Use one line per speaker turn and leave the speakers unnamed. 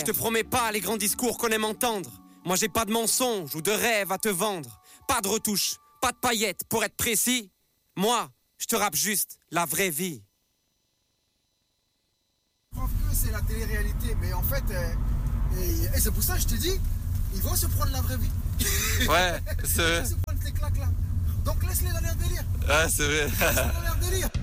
Je te promets pas les grands discours qu'on aime entendre. Moi j'ai pas de mensonges ou de rêves à te vendre. Pas de retouches, pas de paillettes pour être précis. Moi, je te rappe juste la vraie vie.
Preuve que c'est la télé-réalité, mais en fait, et c'est pour ça que je te dis, ils vont se prendre la vraie vie.
Ouais, c'est vrai.
Ils vont se prendre tes claques là. Donc laisse-les dans leur délire.
Ouais, c'est vrai.
Laisse-les dans leur délire.